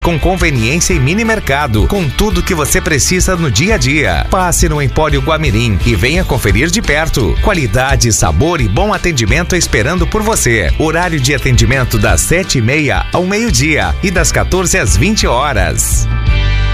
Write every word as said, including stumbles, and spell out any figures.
Com conveniência e mini mercado, com tudo que você precisa no dia a dia. Passe no Empório Guamirim e venha conferir de perto. Qualidade, sabor e bom atendimento esperando por você. Horário de atendimento das sete e meia ao meio-dia e das quatorze às vinte horas.